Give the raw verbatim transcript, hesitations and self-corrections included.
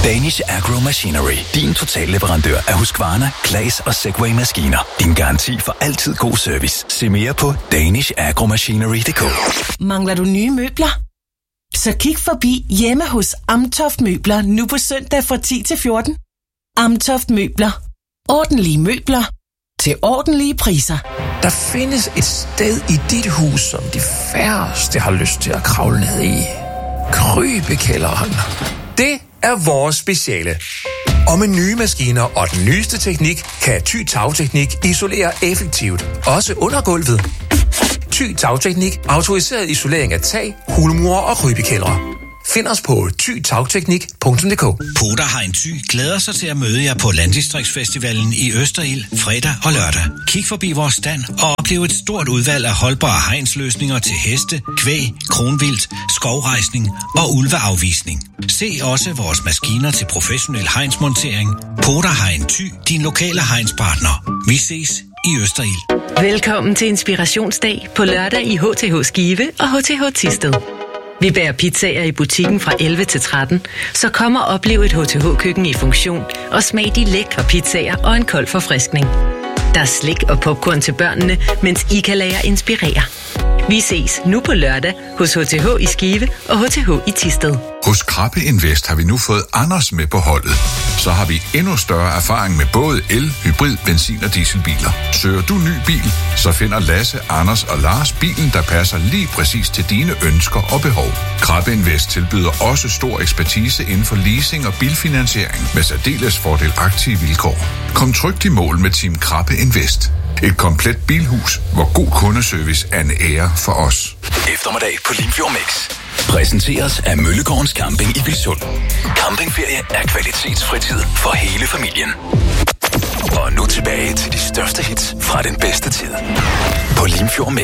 Danish Agro Machinery. Din totalleverandør af Husqvarna, Claas og Segway-maskiner. Din garanti for altid god service. Se mere på danish agro machinery punktum d k. Mangler du nye møbler? Så kig forbi hjemme hos Amtoft Møbler nu på søndag fra ti til fjorten. Amtoft Møbler. Ordentlige møbler til ordentlige priser. Der findes et sted i dit hus, som de færreste har lyst til at kravle ned i. Krybekælderen. Det er vores speciale. Og med nye maskiner og den nyeste teknik, kan Thy Tagteknik isolere effektivt, også under gulvet. Thy Tagteknik, autoriseret isolering af tag, hulmure og krybekældre. Find os på thy tagteknik punktum d k. Poderhegn Thy glæder sig til at møde jer på Landdistriktsfestivalen i Østerild fredag og lørdag. Kig forbi vores stand og oplev et stort udvalg af holdbare hegnsløsninger til heste, kvæg, kronvildt, skovrejsning og ulveafvisning. Se også vores maskiner til professionel hegnsmontering. Poderhegn Thy, din lokale hegnspartner. Vi ses i Østerild. Velkommen til Inspirationsdag på lørdag i H T H Skive og H T H Thisted. Vi bærer pizzaer i butikken fra elleve til tretten, så kom og oplev et H T H-køkken i funktion og smag de lækre pizzaer og en kold forfriskning. Der er slik og popcorn til børnene, mens I kan lade jer inspirere. Vi ses nu på lørdag hos H T H i Skive og H T H i Thisted. Hos Krabbe Invest har vi nu fået Anders med på holdet. Så har vi endnu større erfaring med både el, hybrid, benzin og dieselbiler. Søger du ny bil, så finder Lasse, Anders og Lars bilen, der passer lige præcis til dine ønsker og behov. Krabbe Invest tilbyder også stor ekspertise inden for leasing og bilfinansiering med særdeles fordelagtige vilkår. Kom trygt i mål med Team Krabbe Invest. Et komplet bilhus, hvor god kundeservice er en ære for os. Eftermiddag på Limfjord Mix. Præsenteres af Møllegårdens Camping i Vilsund. Campingferie er kvalitetsfritid for hele familien. Og nu tilbage til de største hits fra den bedste tid. På Limfjord Mix.